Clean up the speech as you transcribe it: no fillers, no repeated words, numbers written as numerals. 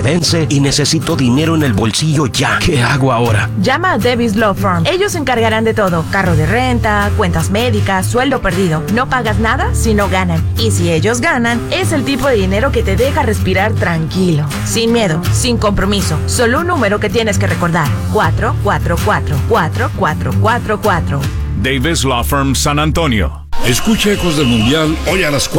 vence y necesito dinero en el bolsillo ya. ¿Qué hago ahora? Llama a Davis Law Firm. Ellos se encargarán de todo. Carro de renta, cuentas médicas, sueldo perdido. No pagas nada si no ganan. Y si ellos ganan, es el tipo de dinero que te deja respirar tranquilo. Sin miedo, sin compromiso. Solo un número que tienes que recordar. 444-4444. Davis Law Firm San Antonio. Escucha Ecos del Mundial hoy a las